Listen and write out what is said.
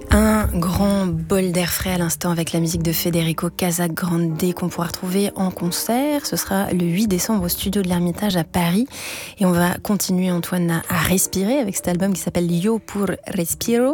Un grand bol d'air frais à l'instant avec la musique de Federico Casagrande qu'on pourra retrouver en concert. Ce sera le 8 décembre au studio de l'Ermitage à Paris. Et on va continuer, Antoine, à respirer avec cet album qui s'appelle Io pur respiro.